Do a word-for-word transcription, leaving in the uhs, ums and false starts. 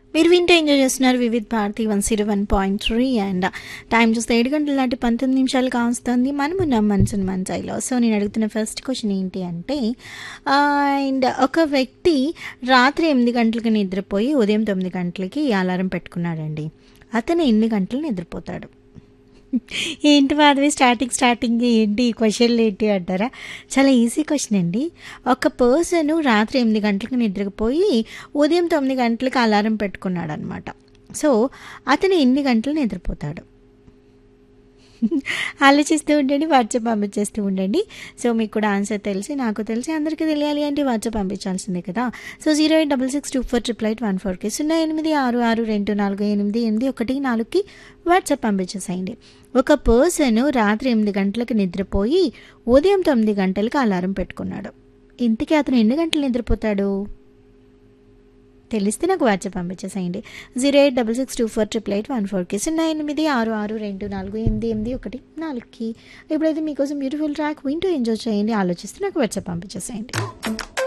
మీరు వింటూ ఎంజాయ్ చేస్తున్నారు Vividh Bharati one zero one point three and time చూస్తే ఏడు గంటల నాటి పంతొమ్మిది నిమిషాలు కావస్తుంది. మనమున్నాం మనసుని మంచాయిలో. సో నేను అడుగుతున్న ఫస్ట్ క్వశ్చన్ ఏంటి అంటే, అండ్ ఒక వ్యక్తి రాత్రి ఎనిమిది గంటలకి నిద్రపోయి ఉదయం తొమ్మిది గంటలకి అలారం పెట్టుకున్నాడండి. అతను ఎన్ని గంటలు నిద్రపోతాడు? ఏంటి మాధవి స్టార్టింగ్ స్టార్టింగ్ ఏంటి ఈ క్వశ్చన్లు ఏంటి అంటారా? చాలా ఈజీ క్వశ్చన్ అండి. ఒక పర్సన్ రాత్రి ఎనిమిది గంటలకు నిద్రపోయి ఉదయం తొమ్మిది గంటలకు అలారం పెట్టుకున్నాడు అనమాట. సో అతను ఎన్ని గంటలు నిద్రపోతాడు? ఆలోచిస్తూ ఉండండి, వాట్సాప్ పంపించేస్తూ ఉండండి. సో మీకు కూడా ఆన్సర్ తెలిసి నాకు తెలిసి అందరికీ తెలియాలి అంటే వాట్సాప్ పంపించాల్సిందే కదా. So zero eight double six two four triple eight one ఫోర్కి సున్నా ఎనిమిది ఆరు ఆరు రెండు నాలుగు ఎనిమిది ఎనిమిది ఒకటి నాలుగుకి వాట్సాప్ పంపించేసేయండి. ఒక పర్సన్ రాత్రి ఎనిమిది గంటలకు నిద్రపోయి ఉదయం తొమ్మిది గంటలకు అలారం పెట్టుకున్నాడు. ఇంతకీ అతను ఎన్ని గంటలు నిద్రపోతాడు? తెలిస్తే నాకు WhatsApp పంపించేసేయండి. Zero eight double six two four triple eight one ఫోర్కి సున్నా ఎనిమిది ఆరు ఆరు రెండు నాలుగు ఎనిమిది ఎనిమిది ఒకటి నాలుగుకి. ఇప్పుడైతే మీకోసం బ్యూటిఫుల్ ట్రాక్ వింటూ ఎంజాయ్ చేయండి. ఆలోచిస్తే నాకు వాట్సాప్ పంపించేసేయండి.